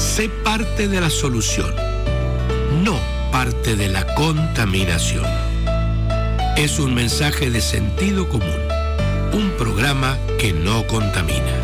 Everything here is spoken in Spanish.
Sé parte de la solución, no parte de la contaminación. Es un mensaje de sentido común, un programa que no contamina.